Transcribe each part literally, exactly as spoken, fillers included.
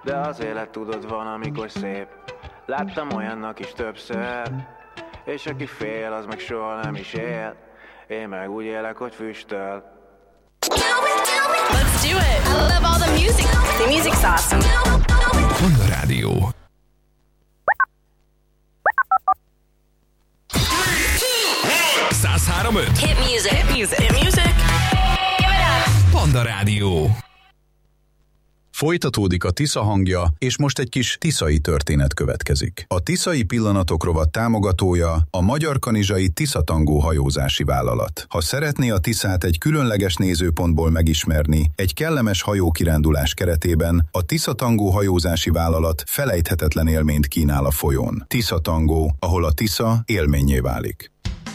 de az élet tudod van, amikor szép. Láttam olyannak is többször, és aki fél, az meg soha nem is él. Én meg úgy élek, hogy füstöl. Let's do it. I love all the music. The music's awesome. Honda Rádió. száz három öt Hit music. Hit music. Hit music. Give it up. Honda Rádió. Folytatódik a Tisza hangja, és most egy kis tiszai történet következik. A Tiszai Pillanatok rovat támogatója a Magyar Kanizsai Tisza Tangó hajózási vállalat. Ha szeretné a Tiszát egy különleges nézőpontból megismerni, egy kellemes hajókirándulás keretében a Tisza Tangó hajózási vállalat felejthetetlen élményt kínál a folyón. Tisza Tangó, ahol a Tisza élménnyé válik.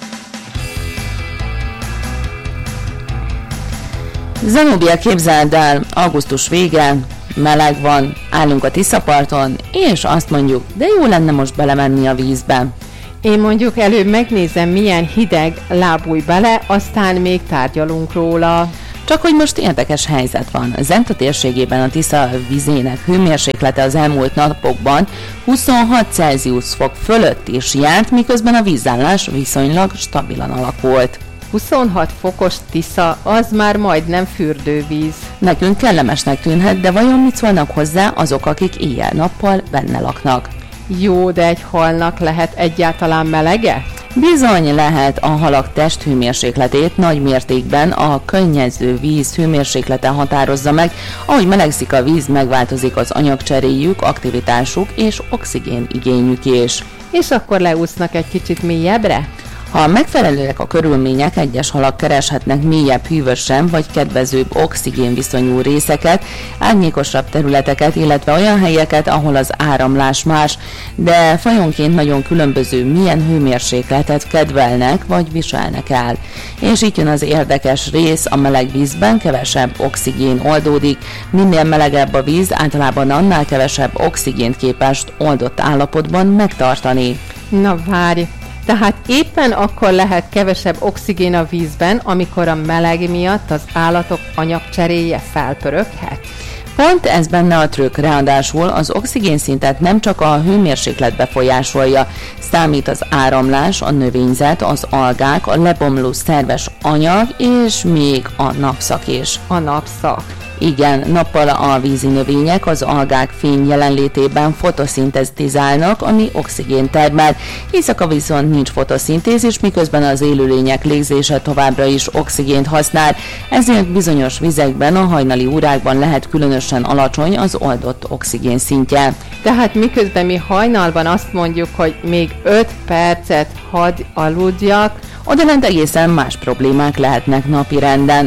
Zenobia, képzeld el, augusztus vége, meleg van, állunk a Tiszaparton, és azt mondjuk, de jó lenne most belemenni a vízbe. Én mondjuk előbb megnézem, milyen hideg, lábúj bele, aztán még tárgyalunk róla. Csak hogy most érdekes helyzet van. Zenta térségében a Tisza vizének hőmérséklete az elmúlt napokban huszonhat Celsius fok fölött is járt, miközben a vízállás viszonylag stabilan alakult. huszonhat fokos Tisza, az már majdnem fürdővíz. Nekünk kellemesnek tűnhet, de vajon mit szólnak hozzá azok, akik éjjel-nappal benne laknak? Jó, de egy halnak lehet egyáltalán melege? Bizony lehet, a halak testhőmérsékletét nagy mértékben a könnyező víz hőmérséklete határozza meg, ahogy melegszik a víz, megváltozik az anyagcseréjük, aktivitásuk és oxigén igényük is. És akkor leúsznak egy kicsit mélyebbre? Ha megfelelőek a körülmények, egyes halak kereshetnek mélyebb, hűvösebb vagy kedvezőbb oxigénviszonyú részeket, árnyékosabb területeket, illetve olyan helyeket, ahol az áramlás más, de fajonként nagyon különböző milyen hőmérsékletet kedvelnek vagy viselnek el. És itt jön az érdekes rész, a meleg vízben kevesebb oxigén oldódik, minél melegebb a víz, általában annál kevesebb oxigént képes oldott állapotban megtartani. Na várj! Tehát éppen akkor lehet kevesebb oxigén a vízben, amikor a meleg miatt az állatok anyagcseréje felpöröghet? Pont ez benne a trükk, ráadásul az oxigénszintet nem csak a hőmérséklet befolyásolja, számít az áramlás, a növényzet, az algák, a lebomló szerves anyag és még a napszak is. A napszak. Igen, nappal a vízi növények az algák fény jelenlétében fotoszintetizálnak, ami oxigént termel, éjszaka viszont nincs fotoszintézis, miközben az élőlények légzése továbbra is oxigént használ, ezért bizonyos vizekben a hajnali órákban lehet különösen alacsony az oldott oxigén szintje. Tehát miközben mi hajnalban azt mondjuk, hogy még öt percet hadd aludjak, odalent egészen más problémák lehetnek napirenden.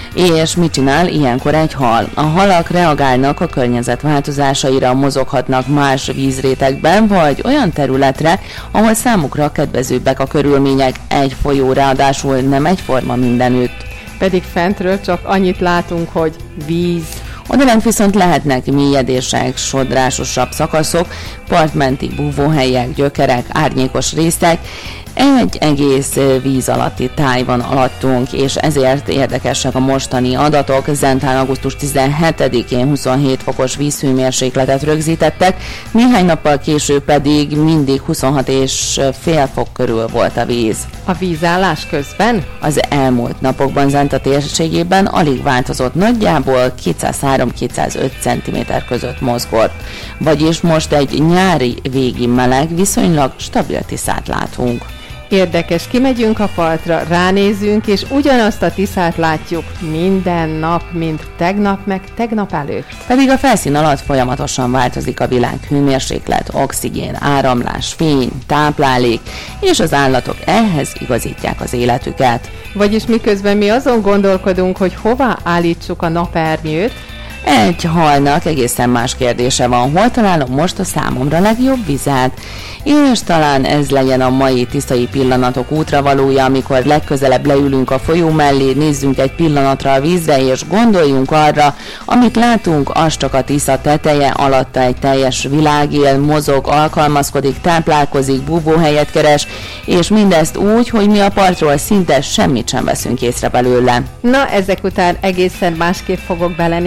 És mit csinál ilyenkor egy hal? A halak reagálnak a környezet változásaira, mozoghatnak más vízrétegben, vagy olyan területre, ahol számukra kedvezőbbek a körülmények. Egy folyó ráadásul nem egyforma mindenütt. Pedig fentről csak annyit látunk, hogy víz. Odalent viszont lehetnek mélyedések, sodrásosabb szakaszok, partmenti búvóhelyek, gyökerek, árnyékos részek. Egy egész víz alatti táj van alattunk, és ezért érdekesek a mostani adatok. Zentán augusztus tizenhetedikén huszonhét fokos vízhőmérsékletet rögzítettek, néhány nappal később pedig mindig huszonhat és fél fok körül volt a víz. A vízállás közben? Az elmúlt napokban Zenta térségében alig változott, nagyjából kétszázhárom-kétszázöt centiméter között mozgott. Vagyis most egy nyári végi meleg, viszonylag stabil Tiszát látunk. Érdekes, kimegyünk a partra, ránézünk, és ugyanazt a Tiszát látjuk minden nap, mint tegnap, meg tegnap előtt. Pedig a felszín alatt folyamatosan változik a világ hőmérséklet, oxigén, áramlás, fény, táplálék, és az állatok ehhez igazítják az életüket. Vagyis miközben mi azon gondolkodunk, hogy hová állítsuk a napernyőt, egy halnak egészen más kérdése van, hol találom most a számomra legjobb vizet. És talán ez legyen a mai tiszai pillanatok útravalója, amikor legközelebb leülünk a folyó mellé, nézzünk egy pillanatra a vízre, és gondoljunk arra, amit látunk, az csak a Tisza teteje, alatta egy teljes világ él, mozog, alkalmazkodik, táplálkozik, búvóhelyet keres, és mindezt úgy, hogy mi a partról szinte semmit sem veszünk észre belőle. Na, ezek után egészen másképp fogok belenézni a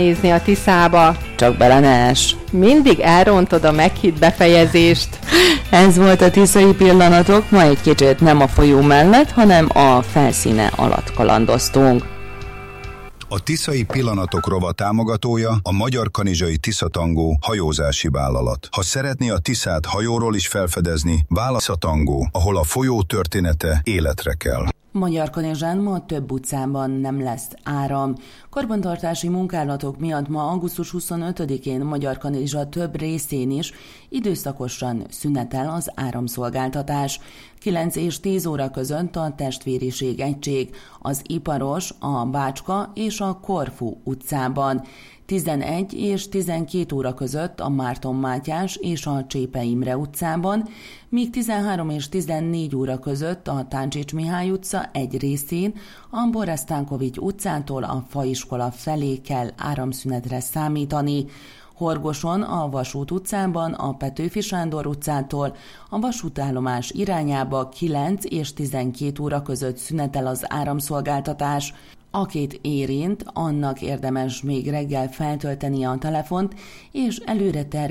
Tiszába. Csak bele ne ess. Mindig elrontod a meghitt befejezést. Ez volt a Tiszai Pillanatok, ma egy kicsit nem a folyó mellett, hanem a felszíne alatt kalandoztunk. A Tiszai Pillanatok rovat támogatója a Magyar Kanizsai Tiszatangó hajózási vállalat. Ha szeretné a Tiszát hajóról is felfedezni, válasz a tangó, ahol a folyó története életre kell. Magyarkanizsán ma több utcában nem lesz áram. Karbantartási munkálatok miatt ma augusztus huszonötödikén Magyarkanizsa több részén is időszakosan szünetel az áramszolgáltatás. kilenc és tíz óra között a Testvériség egység, az Iparos, a Bácska és a Korfu utcában. tizenegy és tizenkét óra között a Márton Mátyás és a Csépe Imre utcában, míg tizenhárom és tizennégy óra között a Táncsics Mihály utca egy részén, a Boresztánkovics utcától a Faiskola felé kell áramszünetre számítani. Horgoson, a Vasút utcában, a Petőfi Sándor utcától a vasútállomás irányába kilenc és tizenkét óra között szünetel az áramszolgáltatás. Akit érint, annak érdemes még reggel feltölteni a telefont, és előre tervezni